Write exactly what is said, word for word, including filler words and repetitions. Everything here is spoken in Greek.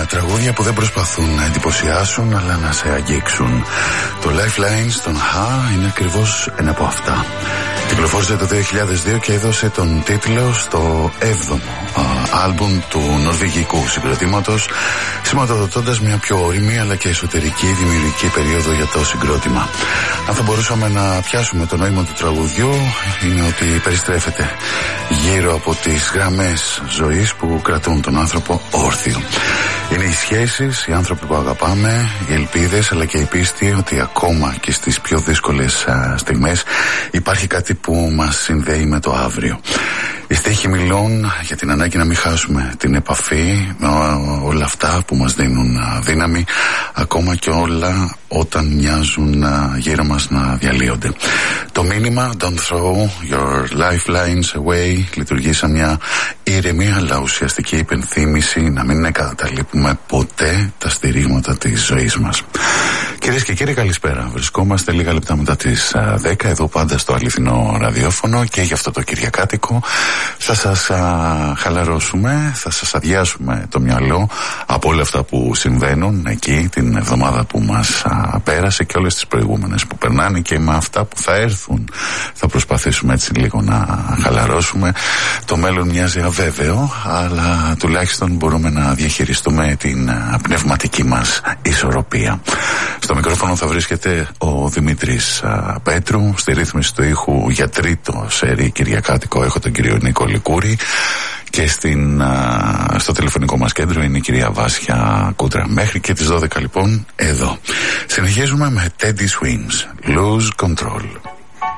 τραγούδια που δεν προσπαθούν να εντυπωσιάσουν αλλά να σε αγγίξουν. Το Lifeline στον Χα είναι ακριβώς ένα από αυτά. Κυκλοφόρησε το δύο χιλιάδες δύο και έδωσε τον τίτλο στο έβδομο άλμπουμ του νορβηγικού συγκροτήματος, σηματοδοτώντας μια πιο όριμη αλλά και εσωτερική δημιουργική περίοδο για το συγκρότημα. Αν θα μπορούσαμε να πιάσουμε το νόημα του τραγουδιού, είναι ότι περιστρέφεται γύρω από τις γραμμές ζωής που κρατούν τον άνθρωπο όρθιο. Είναι οι σχέσεις, οι άνθρωποι που αγαπάμε, οι ελπίδες αλλά και η πίστη ότι ακόμα και στις πιο δύσκολες α, στιγμές υπάρχει κάτι που μας συνδέει με το αύριο. Οι στίχοι μιλούν για την ανάγκη να μην χάσουμε την επαφή με όλα αυτά που μας δίνουν δύναμη, ακόμα και όλα όταν μοιάζουν γύρω μας να διαλύονται. Το μήνυμα Don't throw your lifelines away λειτουργεί σαν μια ήρεμη αλλά ουσιαστική υπενθύμηση να μην εγκαταλείπουμε ποτέ τα στηρίγματα της ζωής μας. Κυρίες και κύριοι, καλησπέρα. Βρισκόμαστε λίγα λεπτά μετά τις δέκα εδώ πάντα στο αληθινό ραδιόφωνο και για αυτό το Κυριακάτικο θα σας α, χαλαρώσουμε, θα σας αδειάσουμε το μυαλό από όλα αυτά που συμβαίνουν εκεί την εβδομάδα που μας α, πέρασε και όλες τις προηγούμενες που περνάνε και με αυτά που θα έρθουν. Θα προσπαθήσουμε έτσι λίγο να χαλαρώσουμε. Το μέλλον μοιάζει αβέβαιο, αλλά τουλάχιστον μπορούμε να διαχειριστούμε την α, πνευματική μας ισορροπία. Στο μικρόφωνο θα βρίσκεται ο Δημήτρης α, Πέτρου, στη ρύθμιση του ήχου για τρίτο σερί Κυριακάτικο έχω τον κύριο Νίκο Λικούρη και στην, α, στο τηλεφωνικό μας κέντρο είναι η κυρία Βάσια Κούτρα. Μέχρι και τις δώδεκα λοιπόν εδώ. Συνεχίζουμε με Teddy Swims, Lose Control.